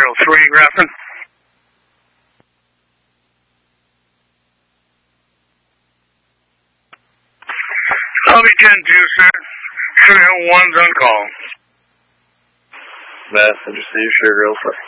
3, Grafton. I'll be 10-2, sir. Sugar Hill 1's on call. Messenger, see you, Sugar Hill 3.